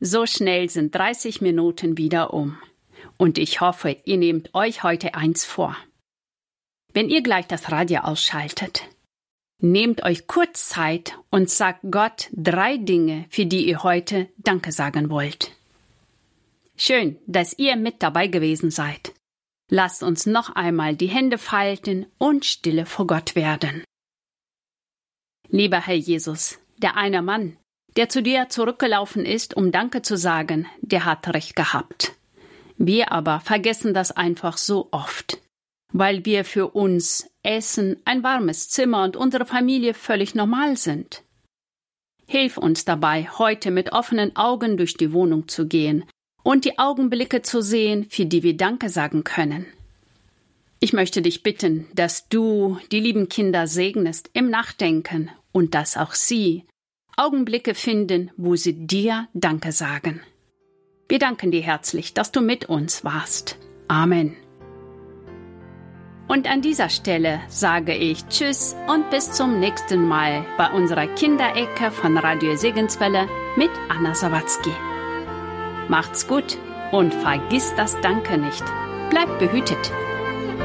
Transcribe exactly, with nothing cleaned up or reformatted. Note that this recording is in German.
So schnell sind dreißig Minuten wieder um. Und ich hoffe, ihr nehmt euch heute eins vor. Wenn ihr gleich das Radio ausschaltet, nehmt euch kurz Zeit und sagt Gott drei Dinge, für die ihr heute Danke sagen wollt. Schön, dass ihr mit dabei gewesen seid. Lasst uns noch einmal die Hände falten und stille vor Gott werden. Lieber Herr Jesus, der eine Mann, der zu dir zurückgelaufen ist, um Danke zu sagen, der hat recht gehabt. Wir aber vergessen das einfach so oft, weil wir für uns Essen, ein warmes Zimmer und unsere Familie völlig normal sind. Hilf uns dabei, heute mit offenen Augen durch die Wohnung zu gehen und die Augenblicke zu sehen, für die wir Danke sagen können. Ich möchte dich bitten, dass du die lieben Kinder segnest im Nachdenken und dass auch sie Augenblicke finden, wo sie dir Danke sagen. Wir danken dir herzlich, dass du mit uns warst. Amen. Und an dieser Stelle sage ich Tschüss und bis zum nächsten Mal bei unserer Kinderecke von Radio Segenswelle mit Anna Sawatzki. Macht's gut und vergiss das Danke nicht. Bleibt behütet.